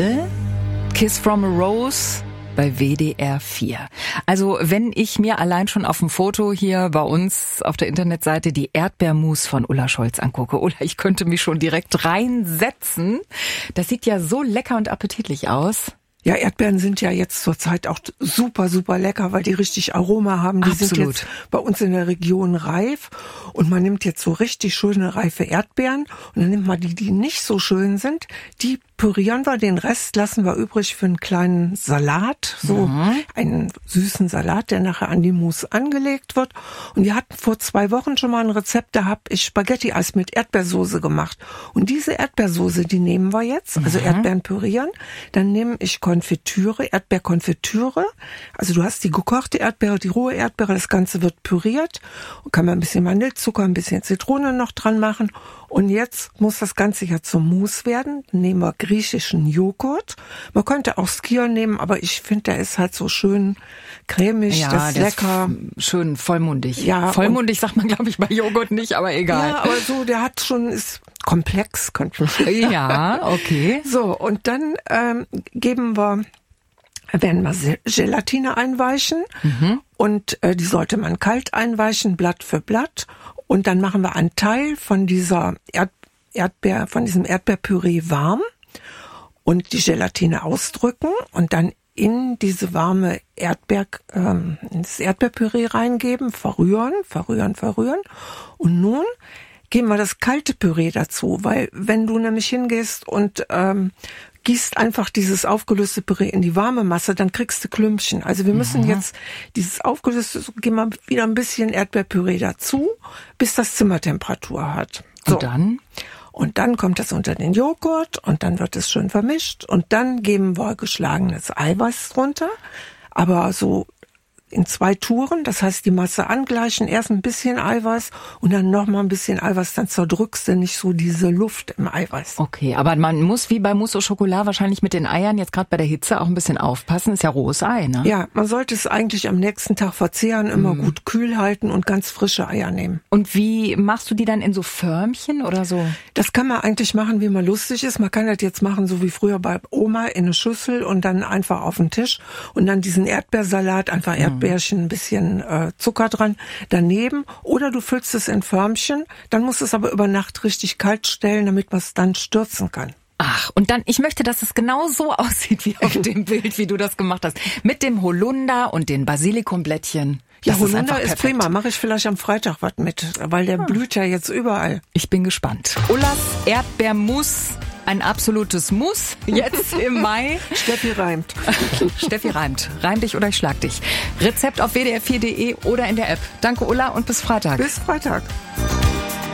toll. Kiss from a Rose bei WDR 4. Also wenn ich mir allein schon auf dem Foto hier bei uns auf der Internetseite die Erdbeermus von Ulla Scholz angucke, Ulla, ich könnte mich schon direkt reinsetzen. Das sieht ja so lecker und appetitlich aus. Ja, Erdbeeren sind ja jetzt zurzeit auch super, super lecker, weil die richtig Aroma haben. Die sind jetzt bei uns in der Region reif und man nimmt jetzt so richtig schöne reife Erdbeeren und dann nimmt man die nicht so schön sind, die pürieren wir, den Rest lassen wir übrig für einen kleinen Salat, so einen süßen Salat, der nachher an die Mousse angelegt wird. Und wir hatten vor 2 Wochen schon mal ein Rezept, da habe ich Spaghetti-Eis mit Erdbeersoße gemacht. Und diese Erdbeersoße, die nehmen wir jetzt, also Erdbeeren pürieren. Dann nehme ich Konfitüre, Erdbeerkonfitüre. Also du hast die gekochte Erdbeere, die rohe Erdbeere, das Ganze wird püriert. Und kann man ein bisschen Vanillezucker, ein bisschen Zitrone noch dran machen. Und jetzt muss das Ganze ja zum Mousse werden. Dann nehmen wir griechischen Joghurt. Man könnte auch Skyr nehmen, aber ich finde, der ist halt so schön cremig, ja, das ist lecker. Ist schön vollmundig. Ja, vollmundig sagt man, glaube ich, bei Joghurt nicht, aber egal. Ja, aber so, der hat schon, ist komplex, könnte man sagen. Ja, okay. So, und dann werden wir Gelatine einweichen und die sollte man kalt einweichen, Blatt für Blatt. Und dann machen wir einen Teil von dieser von diesem Erdbeerpüree warm und die Gelatine ausdrücken und dann in diese warme ins Erdbeerpüree reingeben, verrühren. Und nun geben wir das kalte Püree dazu, weil wenn du nämlich hingehst und gießt einfach dieses aufgelöste Püree in die warme Masse, dann kriegst du Klümpchen. Also wir müssen jetzt dieses aufgelöste, geben wir wieder ein bisschen Erdbeerpüree dazu, bis das Zimmertemperatur hat. So. Und dann kommt das unter den Joghurt und dann wird es schön vermischt und dann geben wir geschlagenes Eiweiß drunter, aber so in 2 Touren, das heißt die Masse angleichen, erst ein bisschen Eiweiß und dann noch mal ein bisschen Eiweiß, dann zerdrückst du nicht so diese Luft im Eiweiß. Okay, aber man muss wie bei Mousse au Chocolat wahrscheinlich mit den Eiern jetzt gerade bei der Hitze auch ein bisschen aufpassen, ist ja rohes Ei, ne? Ja, man sollte es eigentlich am nächsten Tag verzehren, immer gut kühl halten und ganz frische Eier nehmen. Und wie machst du die dann in so Förmchen oder so? Das kann man eigentlich machen, wie man lustig ist. Man kann das jetzt machen, so wie früher bei Oma, in eine Schüssel und dann einfach auf den Tisch und dann diesen Erdbeersalat, einfach Erdbeerchen, ein bisschen Zucker dran daneben. Oder du füllst es in Förmchen, dann musst du es aber über Nacht richtig kalt stellen, damit man es dann stürzen kann. Ach, und dann, ich möchte, dass es genau so aussieht wie auf dem Bild, wie du das gemacht hast. Mit dem Holunder und den Basilikumblättchen. Ja, Holunder ist prima. Mache ich vielleicht am Freitag was mit, weil der blüht ja jetzt überall. Ich bin gespannt. Ullas Erdbeermus, ein absolutes Muss, jetzt im Mai. Steffi reimt. Steffi reimt. Reim dich oder ich schlag dich. Rezept auf wdr4.de oder in der App. Danke, Ulla, und bis Freitag. Bis Freitag.